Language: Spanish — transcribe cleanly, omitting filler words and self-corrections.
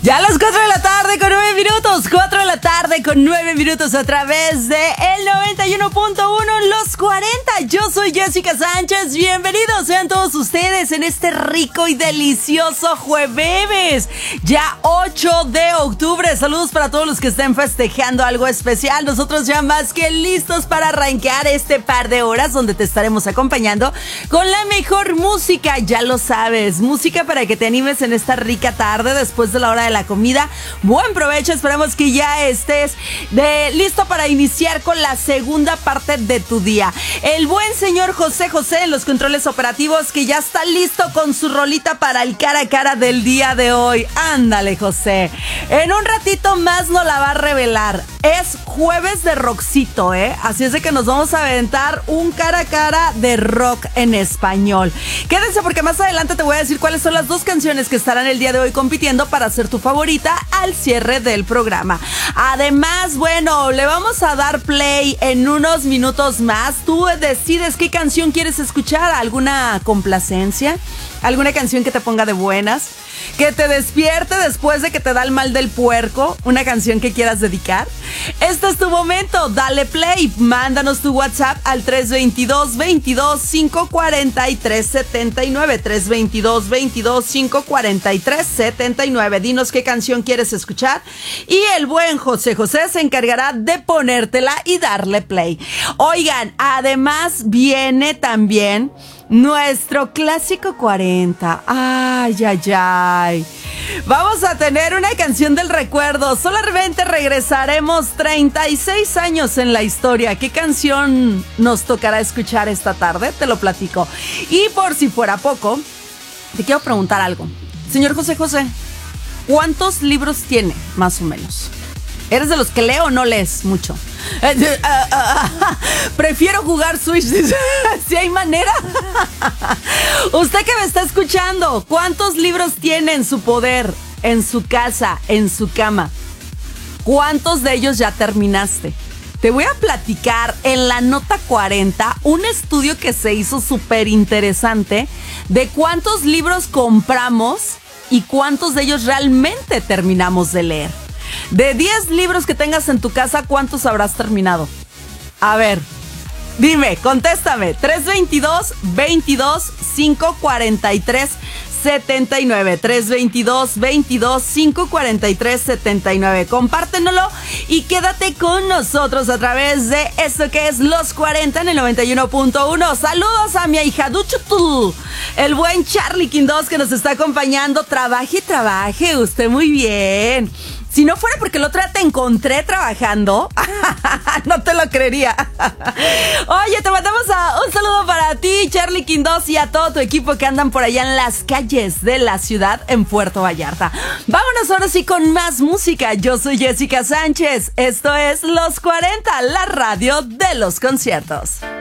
Ya a las 4 de la tarde con 9 minutos, 4 de la tarde con 9 minutos a través de el 91.1 Los 40. Yo soy Jessica Sánchez, bienvenidos sean todos ustedes en este rico y delicioso jueves, ya 8 de octubre. Saludos para todos los que estén festejando algo especial. Nosotros ya más que listos para arrancar este par de horas donde te estaremos acompañando con la mejor música, ya lo sabes, música para que te animes en esta rica tarde después de la hora de la comida. Buen provecho, esperamos que ya estés listo para iniciar con la segunda parte de tu día. El buen señor José José en los controles operativos, que ya está listo con su rolita para el cara a cara del día de hoy. Ándale, José. En un ratito más nos la va a revelar. Es jueves de rockcito, así es de que nos vamos a aventar un cara a cara de rock en español. Quédense porque más adelante te voy a decir cuáles son las dos canciones que estarán el día de hoy compitiendo para ser tu favorita al cierre del programa. Además, bueno, le vamos a dar play en unos minutos más. Tú decides qué canción quieres escuchar, alguna complacencia, alguna canción que te ponga de buenas, que te despierte después de que te da el mal del puerco, una canción que quieras dedicar. Este es tu momento, dale play, mándanos tu WhatsApp al 322-22-543-79, 322-22-543-79. Dinos qué canción quieres escuchar y el buen José José se encargará de ponértela y darle play. Oigan, además viene también nuestro clásico 40. Ay, ay, ay. Vamos a tener una canción del recuerdo. Solamente regresaremos 36 años en la historia. ¿Qué canción nos tocará escuchar esta tarde? Te lo platico. Y por si fuera poco, te quiero preguntar algo. Señor José José, ¿cuántos libros tiene, más o menos? ¿Eres de los que lee o no lees mucho? Prefiero jugar Switch. Si hay manera. Usted que me está escuchando, ¿cuántos libros tiene en su poder, en su casa, en su cama? ¿Cuántos de ellos ya terminaste? Te voy a platicar en la nota 40 un estudio que se hizo súper interesante de cuántos libros compramos y cuántos de ellos realmente terminamos de leer. De 10 libros que tengas en tu casa, ¿cuántos habrás terminado? A ver, dime, contéstame. 322-22-543-79. 322-22-543-79. Compártenlo y quédate con nosotros a través de esto que es Los 40 en el 91.1. Saludos a mi ahijaducho, el buen Charlie Quindós, que nos está acompañando. Trabaje, trabaje, usted muy bien. Si no fuera porque el otro día te encontré trabajando, no te lo creería. Oye, te mandamos un saludo para ti, Charlie Quindós, y a todo tu equipo que andan por allá en las calles de la ciudad en Puerto Vallarta. Vámonos ahora sí con más música. Yo soy Jessica Sánchez. Esto es Los 40, la radio de los conciertos.